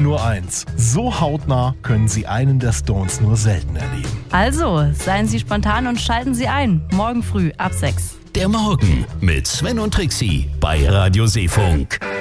nur eins. So hautnah können Sie einen der Stones nur selten erleben. Also, seien Sie spontan und schalten Sie ein. Morgen früh ab 6. Der Morgen mit Sven und Trixie bei Radio Seefunk.